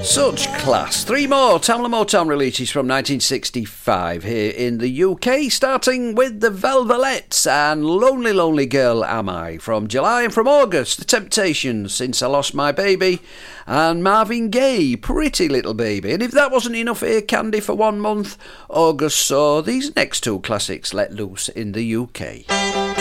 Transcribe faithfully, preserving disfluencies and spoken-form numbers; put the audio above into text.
Such class. Three more Tamla Motown releases from nineteen sixty-five here in the U K, starting with the Velvelettes and Lonely Lonely Girl Am I from July, and from August, The Temptations, Since I Lost My Baby, and Marvin Gaye, Pretty Little Baby. And if that wasn't enough ear candy for one month, August saw these next two classics let loose in the U K.